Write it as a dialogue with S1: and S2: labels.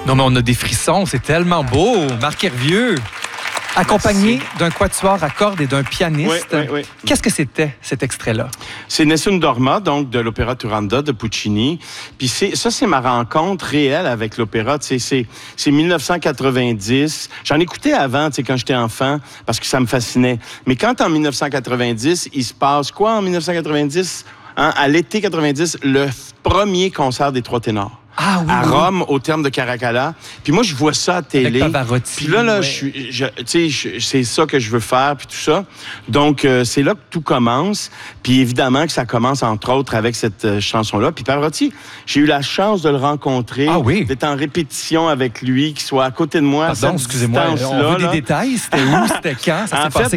S1: Non, mais on a des frissons, c'est tellement beau. Marc Hervieux, accompagné d'un quatuor à cordes et d'un pianiste.
S2: Oui.
S1: Qu'est-ce que c'était, cet extrait-là?
S2: C'est Nessun Dorma, donc de l'opéra Turandot de Puccini. Puis c'est ma rencontre réelle avec l'opéra. C'est 1990. J'en écoutais avant, quand j'étais enfant, parce que ça me fascinait. Mais quand en 1990, il se passe quoi en 1990? À l'été 90, le premier concert des Trois Ténors.
S1: Ah, oui,
S2: à Rome, au terme de Caracalla. Puis moi, je vois ça à télé.
S1: Avec Pavarotti.
S2: Puis là, c'est ça que je veux faire, puis tout ça. Donc, c'est là que tout commence. Puis évidemment que ça commence, entre autres, avec cette chanson-là. Puis Pavarotti, j'ai eu la chance de le rencontrer.
S1: Ah oui?
S2: D'être en répétition avec lui, qu'il soit à côté de moi.
S1: Pardon, excusez-moi, on veut des détails. C'était où? C'était quand? Ça s'est passé